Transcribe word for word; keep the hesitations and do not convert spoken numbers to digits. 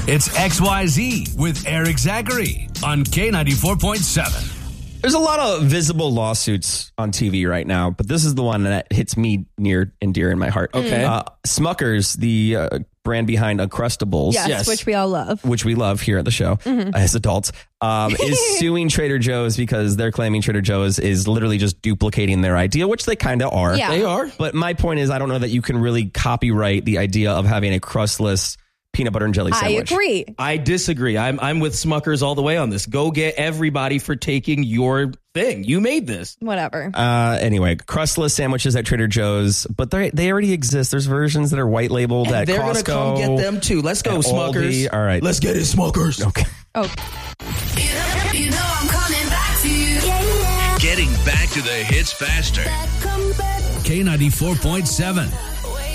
It's X Y Z with Eric Zachary on K ninety-four point seven. There's a lot of visible lawsuits on T V right now, but this is the one that hits me near and dear in my heart. Okay. Uh, Smucker's, the uh, brand behind Uncrustables. Yes, Yes. which we all love. Which we love here at the show Mm-hmm. as adults, um, is suing Trader Joe's because they're claiming Trader Joe's is literally just duplicating their idea, which they kind of are. Yeah. They are. But my point is, I don't know that you can really copyright the idea of having a crustless peanut butter and jelly I sandwich. agree. I disagree. I'm I'm with Smuckers all the way on this. Go get everybody for taking your thing. You made this. Whatever. Uh, anyway, crustless sandwiches at Trader Joe's, but they they already exist. There's versions that are white labeled at They're Costco. gonna come get them too. Let's go, and Smuckers. Aldi. All right, Let's get it, Smuckers. Okay. Oh, You know, you know I'm coming back to you. Yeah, yeah. Getting back to the hits faster. Come back. K ninety-four point seven.